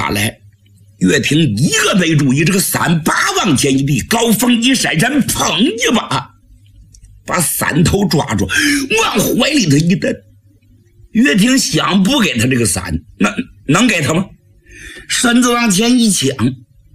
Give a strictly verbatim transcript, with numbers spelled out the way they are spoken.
下来。岳挺一个没注意，这个伞把往前一递，高峰一闪身，砰一把把伞头抓住，往怀里头一蹬。岳挺想不给他这个伞，那能给他吗？身子往前一抢，